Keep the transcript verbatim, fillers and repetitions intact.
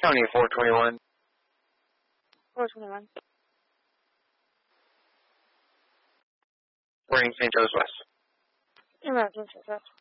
County four twenty-one. four twenty-one. Warning Saint Joe's West. American Southwest.